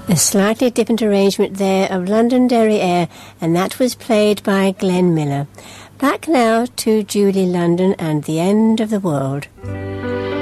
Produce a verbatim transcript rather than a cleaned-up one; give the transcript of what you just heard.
A slightly different arrangement there of Londonderry Air, and that was played by Glenn Miller. Back now to Julie London and The End of the World.